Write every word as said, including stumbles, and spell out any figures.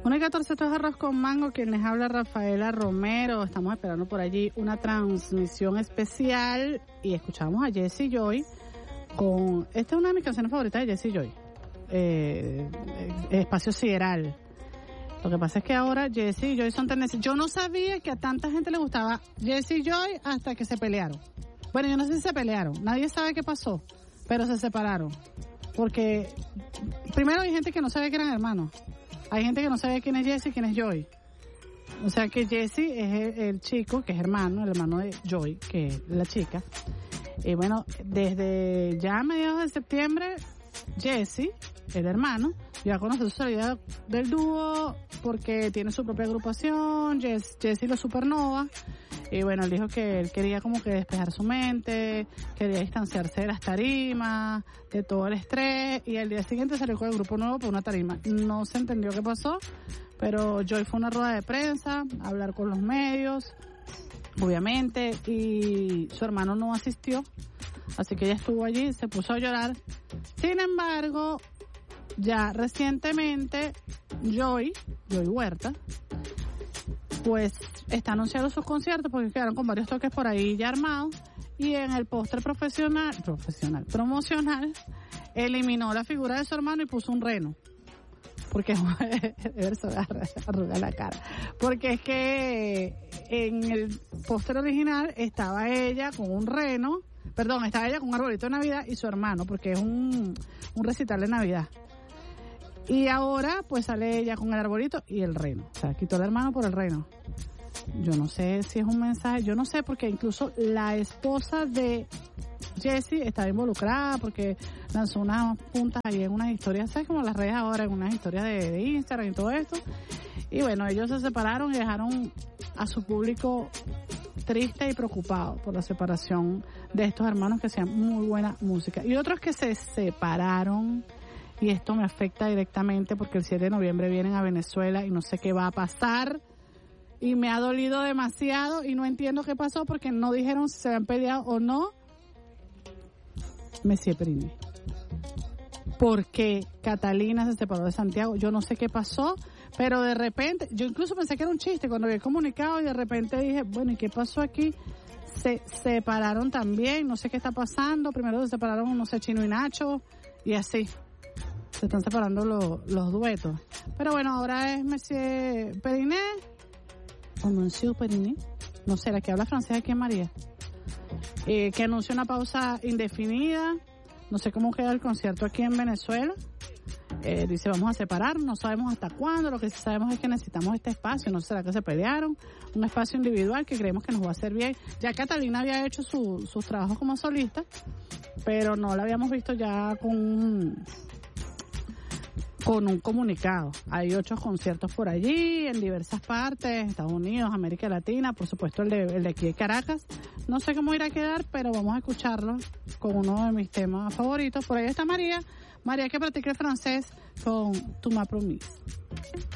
una y catorce, esto es Arroz con Mango, quien les habla Rafaela Romero. Estamos esperando por allí una transmisión especial y escuchamos a Jessie Joy con... Esta es una de mis canciones favoritas de Jessie Joy, eh, eh, Espacio Sideral. Lo que pasa es que ahora Jessie y Joy son tendencias. Yo no sabía que a tanta gente le gustaba Jessie y Joy hasta que se pelearon. Bueno, yo no sé si se pelearon, nadie sabe qué pasó, pero se separaron. Porque primero hay gente que no sabe que eran hermanos. Hay gente que no sabe quién es Jessie y quién es Joy. O sea que Jessie es el, el chico, que es hermano, el hermano de Joy, que es la chica. Y bueno, desde ya a mediados de septiembre, Jessie, el hermano, ya conoce su salida del dúo porque tiene su propia agrupación, Jess, Jessie los Supernova. Y bueno, él dijo que él quería como que despejar su mente, quería distanciarse de las tarimas, de todo el estrés, y al día siguiente salió con el grupo nuevo por una tarima. No se entendió qué pasó, pero Joy fue a una rueda de prensa, a hablar con los medios, obviamente, y su hermano no asistió, así que ella estuvo allí, se puso a llorar. Sin embargo, ya recientemente, Joy, Joy Huerta, pues está anunciando sus conciertos porque quedaron con varios toques por ahí ya armados, y en el póster profesional, profesional, promocional, eliminó la figura de su hermano y puso un reno. Porque eso arruga la cara. Porque es que en el póster original estaba ella con un reno, perdón, estaba ella con un arbolito de Navidad y su hermano, porque es un, un recital de Navidad. Y ahora pues sale ella con el arbolito y el reno. O sea, quitó al hermano por el reno. Yo no sé si es un mensaje, yo no sé, porque incluso la esposa de Jessie estaba involucrada porque lanzó unas puntas ahí en unas historias, ¿sabes? Como las redes ahora, en unas historias de, de Instagram y todo esto. Y bueno, ellos se separaron y dejaron a su público triste y preocupado por la separación de estos hermanos que hacían muy buena música. Y otros que se separaron, y esto me afecta directamente porque el siete de noviembre vienen a Venezuela y no sé qué va a pasar. Y me ha dolido demasiado y no entiendo qué pasó porque no dijeron si se habían peleado o no. Messier Periné. Porque Catalina se separó de Santiago. Yo no sé qué pasó, pero de repente, yo incluso pensé que era un chiste cuando vi el comunicado y de repente dije, bueno, ¿y qué pasó aquí? Se separaron también, no sé qué está pasando. Primero se separaron, no sé, Chino y Nacho y así. Se están separando los, los duetos. Pero bueno, ahora es Messier Periné. O Monsieur Periné. No sé, la que habla francés aquí en María. Eh, que anuncia una pausa indefinida. No sé cómo queda el concierto aquí en Venezuela. Eh, dice, vamos a separar, no sabemos hasta cuándo. Lo que sí sabemos es que necesitamos este espacio. No sé, será que se pelearon. Un espacio individual que creemos que nos va a hacer bien. Ya Catalina había hecho su, sus trabajos como solista, pero no la habíamos visto ya con con un comunicado. Hay ocho conciertos por allí, en diversas partes, Estados Unidos, América Latina, por supuesto el de, el de aquí de Caracas. No sé cómo irá a quedar, pero vamos a escucharlo con uno de mis temas favoritos. Por ahí está María, María que practica el francés con Tu m'as promis.